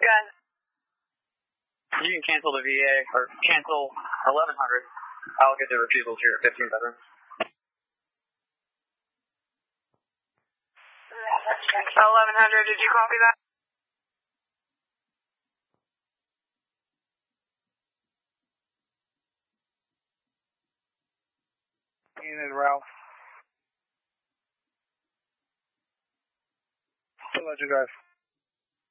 Gun. You can cancel the VA, or cancel 1100. I'll get the refusals here at 15 veterans. 1100, did you copy that? Ian and Ralph. Still let you guys.